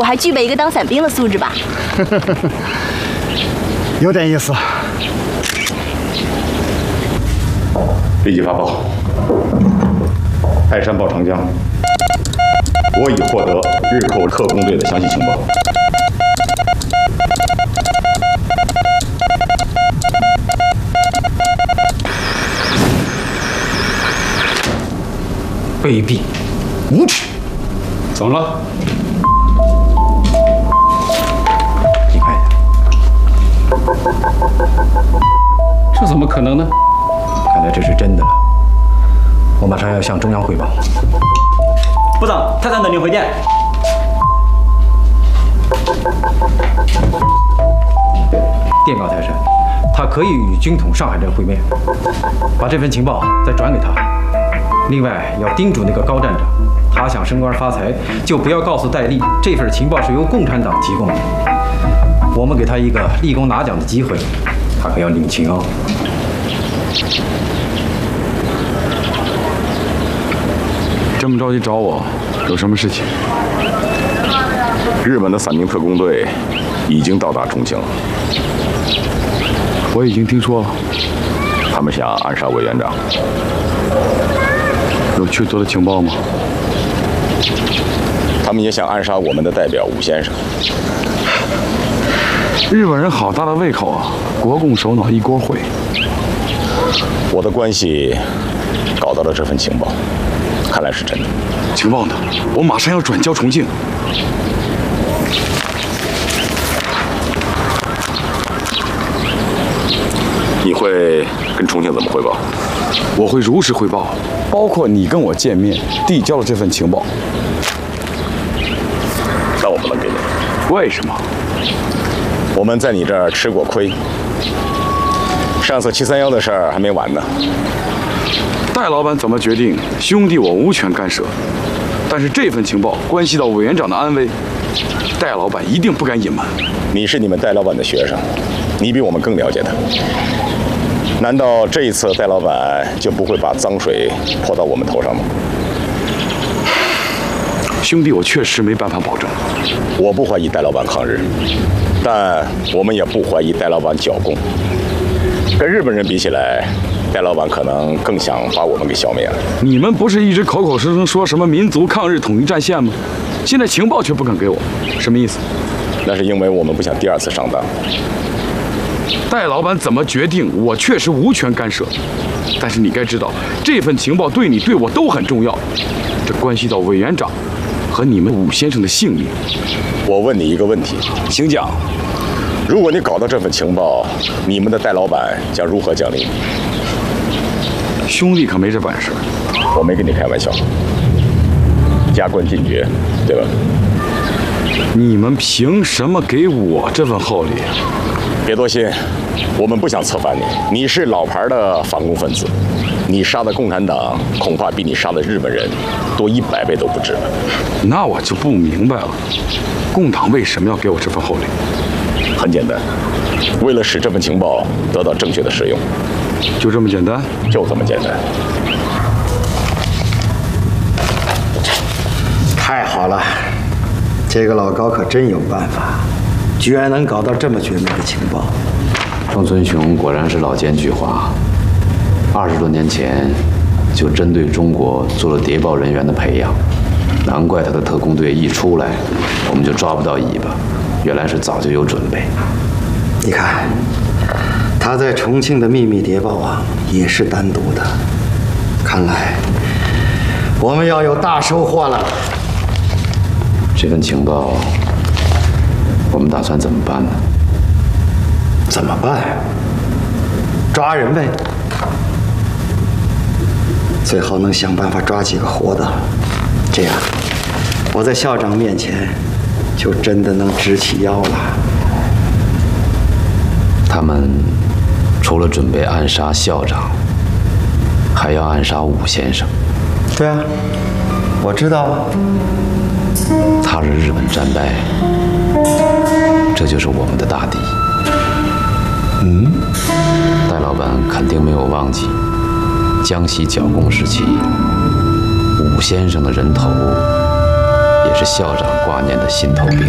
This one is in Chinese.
我还具备一个当伞兵的素质吧？ 有点意思。 立即发报：泰山报长江，我已获得日寇特工队的详细情报。 卑鄙，无耻！怎么了？你看一下，这怎么可能呢？看来这是真的了。我马上要向中央汇报。 部长，泰山等您回电。 电告泰山，他可以与军统上海镇会面，把这份情报再转给他。另外，要叮嘱那个高站长，他想升官发财，就不要告诉戴笠，这份情报是由共产党提供的。我们给他一个立功拿奖的机会，他可要领情哦。 这么着急找我，有什么事情？ 日本的伞兵特工队已经到达重庆了， 我已经听说了， 他们想暗杀委员长。 有确凿的情报吗？ 他们也想暗杀我们的代表武先生。 日本人好大的胃口啊！国共首脑一锅烩。 我的关系搞到了这份情报，看来是真的。 情报呢？我马上要转交重庆。 你会跟重庆怎么汇报？ 我会如实汇报，包括你跟我见面，递交了这份情报。 那我不能给你。 为什么？ 我们在你这儿吃过亏。上次731的事儿还没完呢。 戴老板怎么决定，兄弟我无权干涉。但是这份情报关系到委员长的安危，戴老板一定不敢隐瞒。 你是你们戴老板的学生，你比我们更了解他。难道这一次戴老板就不会把脏水泼到我们头上吗？ 兄弟，我确实没办法保证。 我不怀疑戴老板抗日，但我们也不怀疑戴老板剿共。跟日本人比起来，戴老板可能更想把我们给消灭了。 你们不是一直口口声声说什么民族抗日统一战线吗？现在情报却不肯给我，什么意思？ 那是因为我们不想第二次上当。 戴老板怎么决定，我确实无权干涉。但是你该知道，这份情报对你对我都很重要，这关系到委员长和你们武先生的性命。 我问你一个问题， 请讲。 如果你搞到这份情报，你们的戴老板将如何奖励你？ 兄弟可没这本事。 我没跟你开玩笑。加官进爵，对吧？ 你们凭什么给我这份厚礼？ 别多心，我们不想策反你。你是老牌的反共分子，你杀的共产党恐怕比你杀的日本人多100倍都不止了。 那我就不明白了，共党为什么要给我这份厚礼？ 很简单，为了使这份情报得到正确的使用。 就这么简单？ 就这么简单。 太好了，这个老高可真有办法，居然能搞到这么绝妙的情报。 仲村雄果然是老奸巨猾，20多年前就针对中国做了谍报人员的培养，难怪他的特工队一出来，我们就抓不到尾巴，原来是早就有准备。 你看，他在重庆的秘密谍报网也是单独的，看来我们要有大收获了。 这份情报，我们打算怎么办呢？ 怎么办？抓人呗，最好能想办法抓几个活的，这样我在校长面前就真的能直起腰了。 他们除了准备暗杀校长，还要暗杀武先生。 对啊，我知道啊。 他日日本战败，这就是我们的大敌。戴老板肯定没有忘记江西剿共时期，武先生的人头也是校长挂念的心头病。